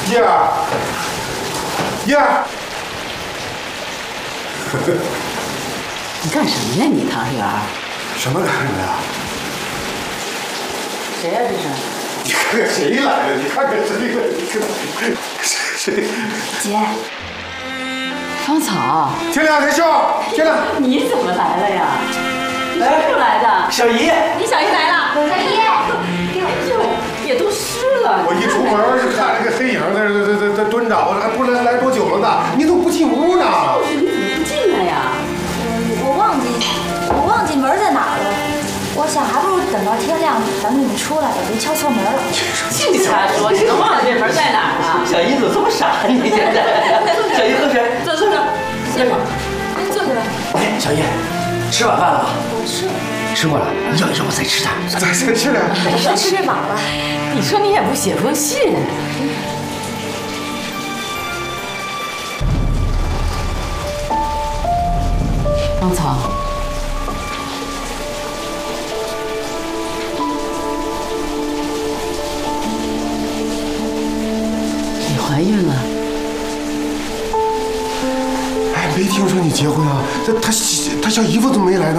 燕儿，燕儿， 你干什么呀你，唐媛儿？ 什么干什么呀？ 谁呀这是？ 你看看谁来了？你看看谁来？你看谁？ 姐， 芳草， 天亮，天笑，天亮。 你怎么来了呀？你什么时候来的？ 小姨， 你小姨来了。 小姨，给我也都湿了。 我一出门就看着个黑影在蹲着，我还不知道来多久了呢。你怎么不进屋呢？ 你怎么不进来呀？ 我忘记门在哪儿了。我想还不如等到天亮，等你们出来，别敲错门了。 净瞎说，你都忘了这门在哪儿了？ 小姨怎么这么傻？你现在，小姨喝水， 坐。歇会儿，您坐下来。 哎，小姨，吃晚饭了吗？ 我吃了， 吃过了，要不再吃点？ 再吃点。 我吃这饱了。 你说你也不写封信。芳草，你怀孕了？ 哎，没听说你结婚啊？他小姨夫怎么没来呢？